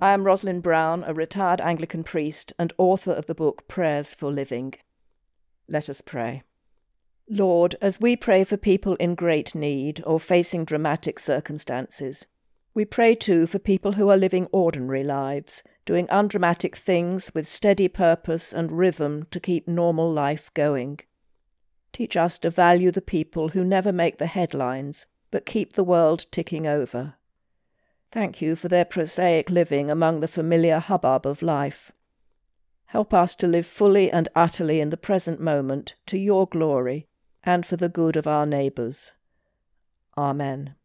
I am Rosalind Brown, a retired Anglican priest and author of the book Prayers for Living. Let us pray. Lord, as we pray for people in great need or facing dramatic circumstances, we pray too for people who are living ordinary lives, doing undramatic things with steady purpose and rhythm to keep normal life going. Teach us to value the people who never make the headlines, but keep the world ticking over. Thank you for their prosaic living among the familiar hubbub of life. Help us to live fully and utterly in the present moment to your glory and for the good of our neighbours. Amen.